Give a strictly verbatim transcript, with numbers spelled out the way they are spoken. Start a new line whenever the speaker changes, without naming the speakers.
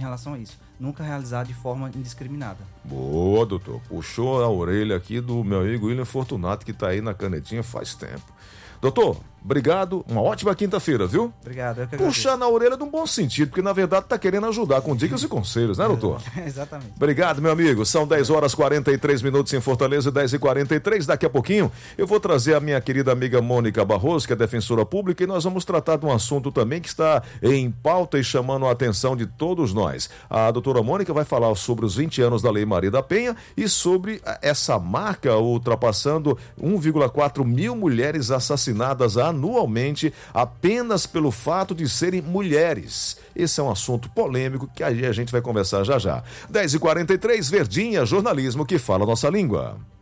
relação a isso. Nunca realizar de forma indiscriminada.
Boa, doutor. Puxou a orelha aqui do meu amigo William Fortunato, que está aí na canetinha faz tempo. Doutor, obrigado. Uma ótima quinta-feira, viu?
Obrigado. Eu que
Puxar
agradeço.
na orelha num bom sentido, porque na verdade tá querendo ajudar com dicas e conselhos, né, doutor?
Exatamente.
Obrigado, meu amigo. São dez horas e quarenta e três minutos em Fortaleza, dez e quarenta e três. Daqui a pouquinho eu vou trazer a minha querida amiga Mônica Barroso, que é defensora pública, e nós vamos tratar de um assunto também que está em pauta e chamando a atenção de todos nós. A doutora Mônica vai falar sobre os vinte anos da Lei Maria da Penha e sobre essa marca ultrapassando um vírgula quatro mil mulheres assassinadas anualmente apenas pelo fato de serem mulheres. Esse é um assunto polêmico que aí a gente vai conversar já já. dez e quarenta e três, Verdinha, jornalismo que fala a nossa língua.